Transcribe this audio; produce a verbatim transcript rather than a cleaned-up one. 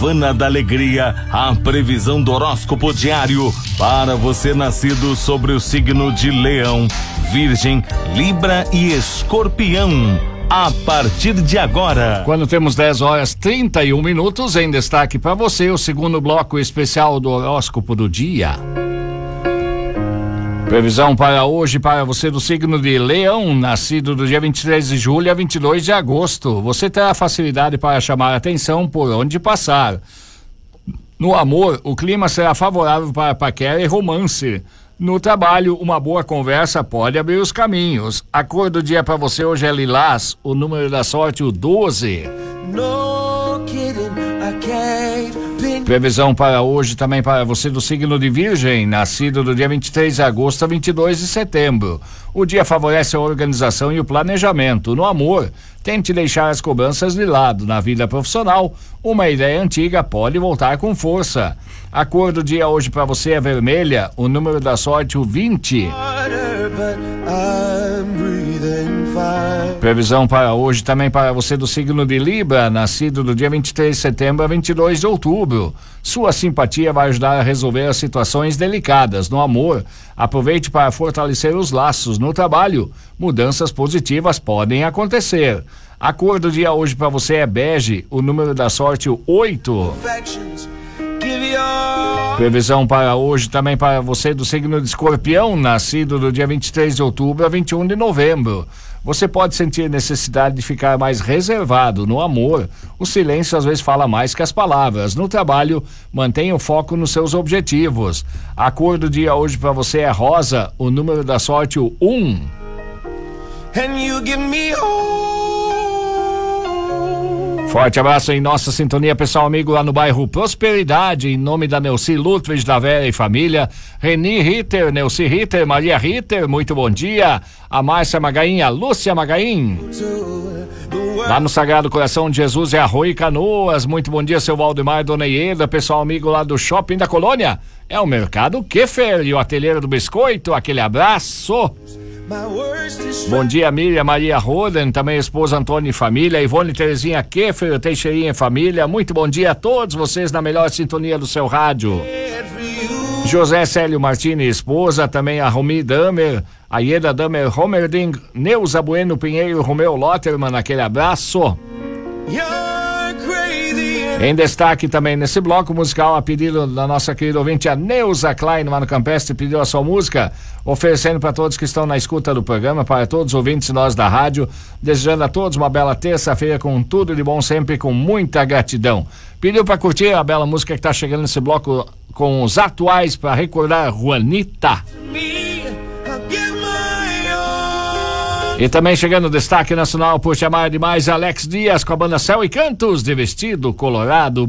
Caravana da Alegria, a previsão do horóscopo diário para você nascido sobre o signo de Leão, Virgem, Libra e Escorpião. A partir de agora, quando temos dez horas trinta e um minutos, em destaque para você o segundo bloco especial do horóscopo do dia. Previsão para hoje para você do signo de Leão, nascido do dia vinte e três de julho a vinte e dois de agosto. Você terá facilidade para chamar a atenção por onde passar. No amor, o clima será favorável para paquera e romance. No trabalho, uma boa conversa pode abrir os caminhos. A cor do dia para você hoje é lilás, o número da sorte o doze. No kidding, I can't. Previsão para hoje também para você do signo de Virgem, nascido do dia vinte e três de agosto a vinte e dois de setembro. O dia favorece a organização e o planejamento. No amor, tente deixar as cobranças de lado. Na vida profissional, uma ideia antiga pode voltar com força. A cor do dia hoje para você é vermelha, o número da sorte o vinte. Previsão para hoje também para você do signo de Libra, nascido do dia vinte e três de setembro a vinte e dois de outubro. Sua simpatia vai ajudar a resolver as situações delicadas. No amor, aproveite para fortalecer os laços. No trabalho, mudanças positivas podem acontecer. A cor do dia hoje para você é bege, o número da sorte o oito. Previsão para hoje também para você do signo de Escorpião, nascido do dia vinte e três de outubro a vinte e um de novembro. Você pode sentir necessidade de ficar mais reservado. No amor, o silêncio às vezes fala mais que as palavras. No trabalho, mantenha o foco nos seus objetivos. A cor do dia hoje para você é rosa, o número da sorte o um. And you give me forte abraço em nossa sintonia, pessoal amigo lá no bairro Prosperidade, em nome da Neuci Ludwig, da Vera e família, Reni Ritter, Neuci Ritter, Maria Ritter, muito bom dia, a Márcia Magaim, a Lúcia Magaim, lá no Sagrado Coração de Jesus é Arroio e Canoas, muito bom dia, seu Valdemar, Dona Ieda, pessoal amigo lá do Shopping da Colônia, é o Mercado Keffer e o Ateliê do Biscoito, aquele abraço. Bom dia, Miriam Maria Roden, também esposa Antônio e família, Ivone Terezinha Keffer, Teixeirinha e família, muito bom dia a todos vocês na melhor sintonia do seu rádio. José Célio Martini, esposa, também a Romi Damer, a Ieda Damer Homerding, Neuza Bueno Pinheiro, Romeu Lotterman, aquele abraço. Em destaque também nesse bloco musical, a pedido da nossa querida ouvinte, a Neuza Klein, lá no Campestre, pediu a sua música, oferecendo para todos que estão na escuta do programa, para todos os ouvintes e nós da rádio, desejando a todos uma bela terça-feira com tudo de bom, sempre com muita gratidão. Pediu para curtir a bela música que está chegando nesse bloco com os atuais, para recordar Juanita. E também chegando o destaque nacional por chamar demais Alex Dias com a banda Céu e Cantos de Vestido Colorado.